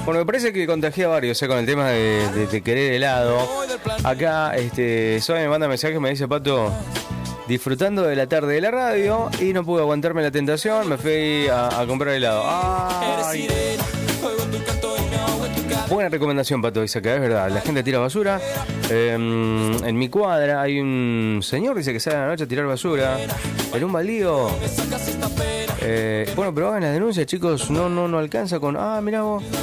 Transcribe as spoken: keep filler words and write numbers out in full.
Bueno, me parece que contagié a varios, eh, con el tema de, de, de querer helado. Acá, este, Soy me manda mensajes, me dice, Pato, disfrutando de la tarde de la radio y no pude aguantarme la tentación, me fui a, a comprar helado. Ay. Buena recomendación, Pato, dice acá, es verdad, la gente tira basura. Eh, en mi cuadra hay un señor, dice que sale a la noche a tirar basura en un baldío. Eh, bueno, pero hagan la denuncia, chicos, no, no, no alcanza con... Ah, mirá vos.